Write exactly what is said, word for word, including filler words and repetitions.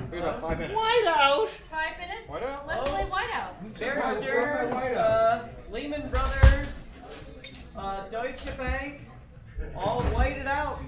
We got five minutes. Whiteout. Five minutes? Whiteout? Let's Oh. play Whiteout. Bear Where's my Stearns, whiteout? uh, Lehman Brothers, uh, Deutsche Bank, all whited out.